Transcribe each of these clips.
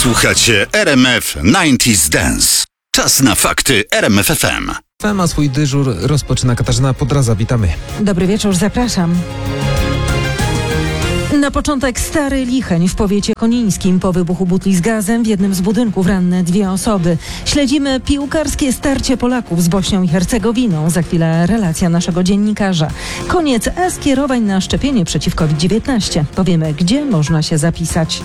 Słuchacie RMF 90s Dance. Czas na fakty RMF FM. A swój dyżur rozpoczyna Katarzyna Podraza. Witamy. Dobry wieczór, zapraszam. Na początek Stary Licheń w powiecie konińskim. Po wybuchu butli z gazem w jednym z budynków ranne 2 osoby. Śledzimy piłkarskie starcie Polaków z Bośnią i Hercegowiną. Za chwilę relacja naszego dziennikarza. Koniec e-skierowań na szczepienie przeciw COVID-19. Powiemy, gdzie można się zapisać.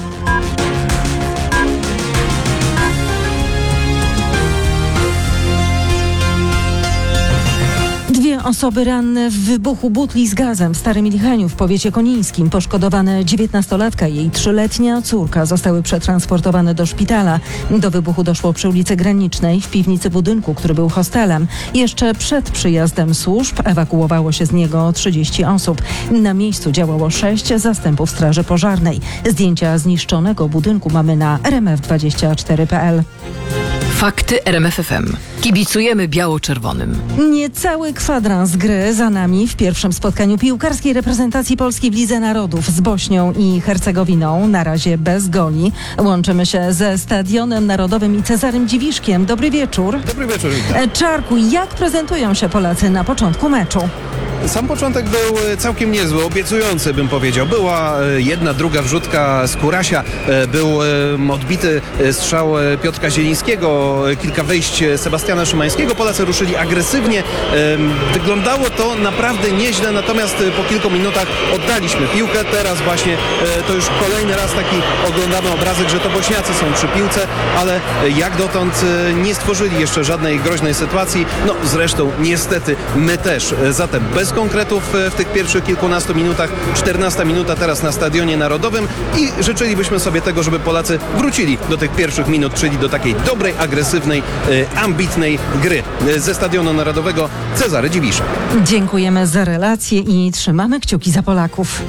Osoby ranne w wybuchu butli z gazem w Starym Licheniu w powiecie konińskim. Poszkodowane 19-latka i jej 3-letnia córka zostały przetransportowane do szpitala. Do wybuchu doszło przy ulicy Granicznej w piwnicy budynku, który był hostelem. Jeszcze przed przyjazdem służb ewakuowało się z niego 30 osób. Na miejscu działało 6 zastępów straży pożarnej. Zdjęcia zniszczonego budynku mamy na rmf24.pl. Fakty RMF FM. Kibicujemy biało-czerwonym. Niecały kwadrans gry za nami w pierwszym spotkaniu piłkarskiej reprezentacji Polski w Lidze Narodów z Bośnią i Hercegowiną. Na razie bez goli. Łączymy się ze Stadionem Narodowym i Cezarym Dziwiszkiem. Dobry wieczór. Dobry wieczór, witam. Czarku, jak prezentują się Polacy na początku meczu? Sam początek był całkiem niezły, obiecujący bym powiedział. Była jedna, druga wrzutka z Kurasia, był odbity strzał Piotrka Zielińskiego, kilka wejść Sebastiana Szymańskiego. Polacy ruszyli agresywnie. Wyglądało to naprawdę nieźle, natomiast po kilku minutach oddaliśmy piłkę. Teraz właśnie to już kolejny raz taki oglądamy obrazek, że to Bośniacy są przy piłce, ale jak dotąd nie stworzyli jeszcze żadnej groźnej sytuacji. No zresztą niestety my też. Zatem bez konkretów w tych pierwszych kilkunastu minutach. 14 minuta teraz na Stadionie Narodowym i życzylibyśmy sobie tego, żeby Polacy wrócili do tych pierwszych minut, czyli do takiej dobrej, agresywnej, ambitnej gry. Ze Stadionu Narodowego Cezary Dziwiszek. Dziękujemy za relację i trzymamy kciuki za Polaków.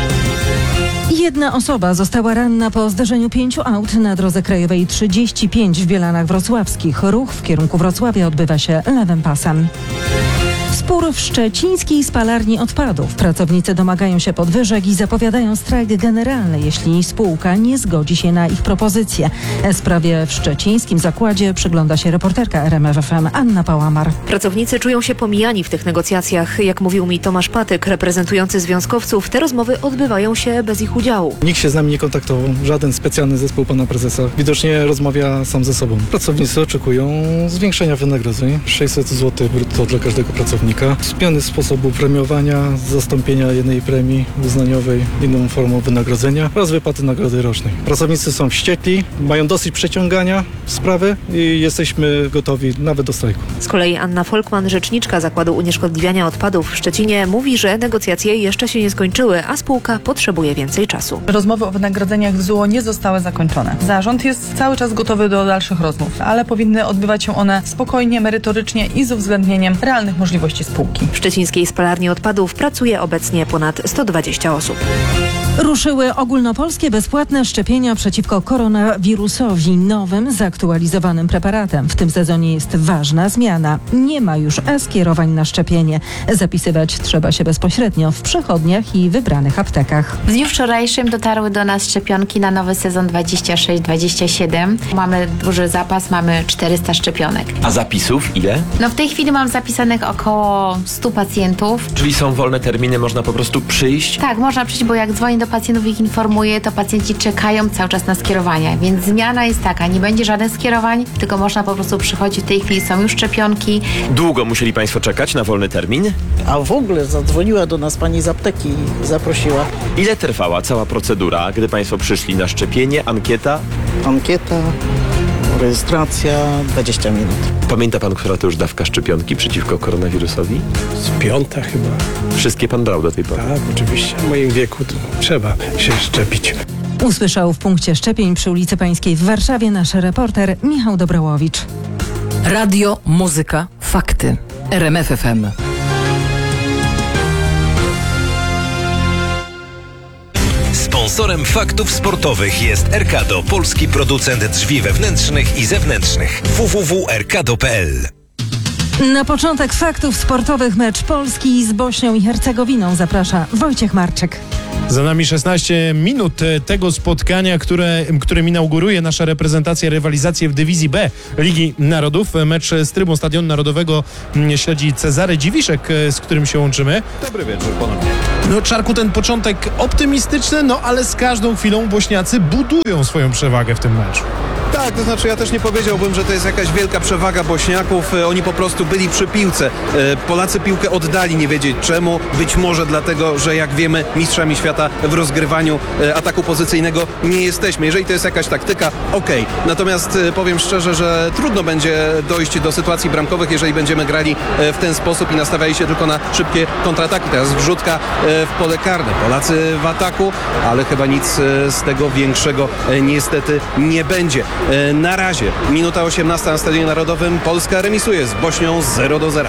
Jedna osoba została ranna po zdarzeniu 5 aut na drodze krajowej 35 w Bielanach Wrocławskich. Ruch w kierunku Wrocławia odbywa się lewym pasem. Spór w szczecińskiej spalarni odpadów. Pracownicy domagają się podwyżek i zapowiadają strajk generalny, jeśli spółka nie zgodzi się na ich propozycje. Sprawie w szczecińskim zakładzie przygląda się reporterka RMF FM Anna Pałamar. Pracownicy czują się pomijani w tych negocjacjach. Jak mówił mi Tomasz Patyk, reprezentujący związkowców, te rozmowy odbywają się bez ich udziału. Nikt się z nami nie kontaktował, żaden specjalny zespół pana prezesa. Widocznie rozmawia sam ze sobą. Pracownicy oczekują zwiększenia wynagrodzeń, 600 zł brutto dla każdego pracownika. Zmiany sposobu premiowania, zastąpienia jednej premii uznaniowej inną formą wynagrodzenia oraz wypłaty nagrody rocznej. Pracownicy są wściekli, mają dosyć przeciągania sprawy i jesteśmy gotowi nawet do strajku. Z kolei Anna Folkman, rzeczniczka Zakładu Unieszkodliwiania Odpadów w Szczecinie, mówi, że negocjacje jeszcze się nie skończyły, a spółka potrzebuje więcej czasu. Rozmowy o wynagrodzeniach w ZUO nie zostały zakończone. Zarząd jest cały czas gotowy do dalszych rozmów, ale powinny odbywać się one spokojnie, merytorycznie i z uwzględnieniem realnych możliwości spółki. W szczecińskiej spalarni odpadów pracuje obecnie ponad 120 osób. Ruszyły ogólnopolskie bezpłatne szczepienia przeciwko koronawirusowi nowym, zaktualizowanym preparatem. W tym sezonie jest ważna zmiana. Nie ma już e-skierowań na szczepienie. Zapisywać trzeba się bezpośrednio w przychodniach i wybranych aptekach. W dniu wczorajszym dotarły do nas szczepionki na nowy sezon 26-27. Mamy duży zapas, mamy 400 szczepionek. A zapisów ile? No w tej chwili mam zapisanych około 100 pacjentów. Czyli są wolne terminy, można po prostu przyjść? Tak, można przyjść, bo jak dzwonię do pacjentów i ich informuję, to pacjenci czekają cały czas na skierowania, więc zmiana jest taka, nie będzie żadnych skierowań, tylko można po prostu przychodzić. W tej chwili są już szczepionki. Długo musieli Państwo czekać na wolny termin? A w ogóle zadzwoniła do nas pani z apteki i zaprosiła. Ile trwała cała procedura, gdy Państwo przyszli na szczepienie, ankieta? Ankieta, rejestracja, 20 minut. Pamięta Pan, która to już dawka szczepionki przeciwko koronawirusowi? Z 5 chyba. Wszystkie Pan brał do tej pory? Tak, oczywiście. W moim wieku to trzeba się szczepić. Usłyszał w punkcie szczepień przy ulicy Pańskiej w Warszawie nasz reporter Michał Dobrałowicz. Radio, muzyka, fakty. RMF FM. Sponsorem faktów sportowych jest Erkado, polski producent drzwi wewnętrznych i zewnętrznych. www.erkado.pl. Na początek faktów sportowych mecz Polski z Bośnią i Hercegowiną zaprasza Wojciech Marczyk. Za nami 16 minut tego spotkania, którym inauguruje nasza reprezentacja rywalizację w dywizji B Ligi Narodów. Mecz z trybun Stadionu Narodowego śledzi Cezary Dziwiszek, z którym się łączymy. Dobry wieczór ponownie. No, Czarku, ten początek optymistyczny, no ale z każdą chwilą Bośniacy budują swoją przewagę w tym meczu. Tak, to znaczy ja też nie powiedziałbym, że to jest jakaś wielka przewaga Bośniaków. Oni po prostu byli przy piłce. Polacy piłkę oddali, nie wiedzieć czemu. Być może dlatego, że jak wiemy, mistrzami świata w rozgrywaniu ataku pozycyjnego nie jesteśmy. Jeżeli to jest jakaś taktyka, okej. Natomiast powiem szczerze, że trudno będzie dojść do sytuacji bramkowych, jeżeli będziemy grali w ten sposób i nastawiali się tylko na szybkie kontrataki. Teraz wrzutka w pole karne. Polacy w ataku, ale chyba nic z tego większego niestety nie będzie. Na razie minuta 18 na Stadionie Narodowym. Polska remisuje z Bośnią 0-0.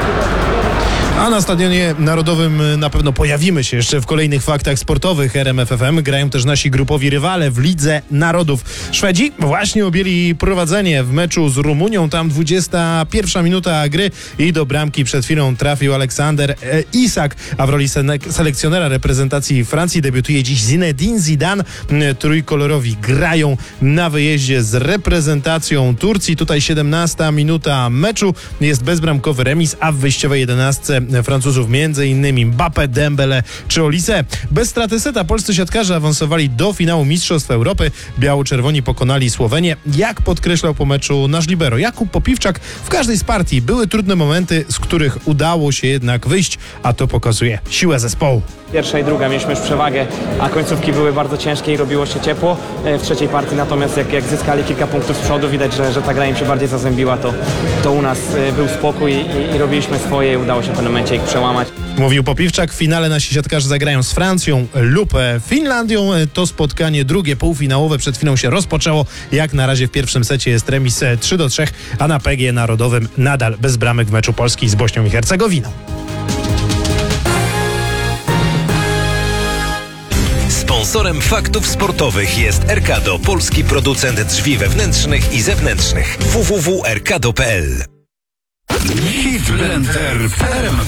A na Stadionie Narodowym na pewno pojawimy się jeszcze w kolejnych faktach sportowych RMF FM. Grają też nasi grupowi rywale w Lidze Narodów. Szwedzi właśnie objęli prowadzenie w meczu z Rumunią. Tam 21 minuta gry i do bramki przed chwilą trafił Aleksander Isak, a w roli selekcjonera reprezentacji Francji debiutuje dziś Zinedine Zidane. Trójkolorowi grają na wyjeździe z reprezentacją Turcji. Tutaj 17 minuta meczu. Jest bezbramkowy remis, a w wyjściowej 11 Francuzów m.in. Mbappé, Dembele czy Olise. Bez straty seta polscy siatkarze awansowali do finału Mistrzostw Europy. Biało-czerwoni pokonali Słowenię. Jak podkreślał po meczu nasz libero Jakub Popiwczak, w każdej z partii były trudne momenty, z których udało się jednak wyjść, a to pokazuje siłę zespołu. Pierwsza i druga mieliśmy już przewagę, a końcówki były bardzo ciężkie i robiło się ciepło. W trzeciej partii natomiast jak zyskali kilka punktów z przodu, widać, że ta gra im się bardziej zazębiła, to u nas był spokój i robiliśmy swoje i udało się w pewnym momencie ich przełamać. Mówił Popiwczak. W finale nasi siatkarze zagrają z Francją lub Finlandią. To spotkanie drugie, półfinałowe przed chwilą się rozpoczęło. Jak na razie w pierwszym secie jest remis 3-3, a na PGE Narodowym nadal bez bramek w meczu Polski z Bośnią i Hercegowiną. Sponsorem faktów sportowych jest Erkado, polski producent drzwi wewnętrznych i zewnętrznych. www.erkado.pl. Hit Blender w RMF